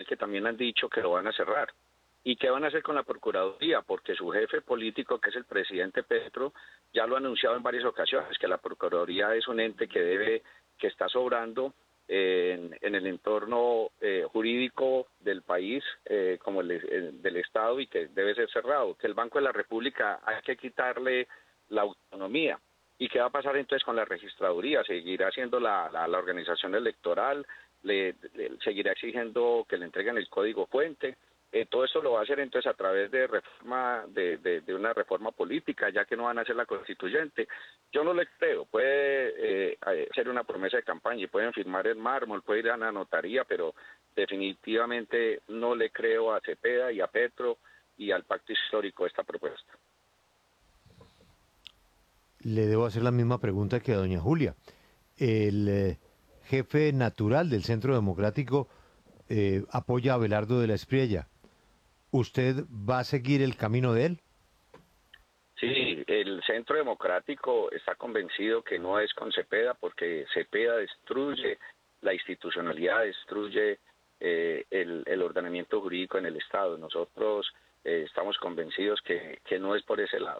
que también han dicho que lo van a cerrar. ¿Y qué van a hacer con la Procuraduría? Porque su jefe político, que es el presidente Petro, ya lo ha anunciado en varias ocasiones, que la Procuraduría es un ente que está sobrando en el entorno jurídico del país, como del Estado, y que debe ser cerrado. Que el Banco de la República hay que quitarle la autonomía. ¿Y qué va a pasar entonces con la registraduría? ¿Seguirá siendo la organización electoral? ¿Seguirá exigiendo que le entreguen el código fuente? Todo esto lo va a hacer entonces a través de una reforma política, ya que no van a hacer la constituyente. Yo no le creo. Puede ser una promesa de campaña y pueden firmar el mármol, puede ir a la notaría, pero definitivamente no le creo a Cepeda y a Petro y al pacto histórico esta propuesta. Le debo hacer la misma pregunta que a doña Julia. El jefe natural del Centro Democrático apoya a Abelardo de la Espriella. ¿Usted va a seguir el camino de él? Sí, el Centro Democrático está convencido que no es con Cepeda, porque Cepeda destruye la institucionalidad, destruye el ordenamiento jurídico en el Estado. Nosotros estamos convencidos que no es por ese lado.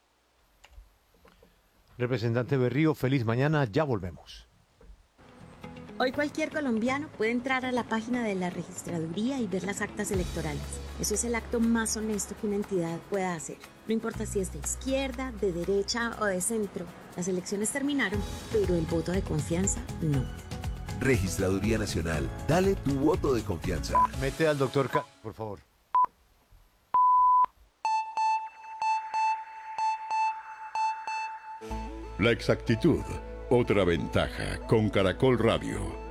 Representante Berrío, feliz mañana, ya volvemos. Hoy cualquier colombiano puede entrar a la página de la registraduría y ver las actas electorales. Eso es el acto más honesto que una entidad pueda hacer. No importa si es de izquierda, de derecha o de centro. Las elecciones terminaron, pero el voto de confianza no. Registraduría Nacional, dale tu voto de confianza. Mete al doctor por favor. La exactitud, otra ventaja con Caracol Radio.